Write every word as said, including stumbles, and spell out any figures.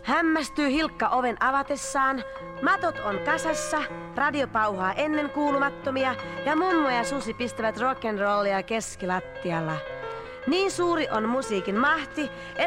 Hämmästyy Hilkka oven avatessaan. Matot on kasassa, radio pauhaa ennen kuulumattomia ja mummo ja Susi pistävät rock'n'rollia keskilattialla. Niin suuri on musiikin mahti,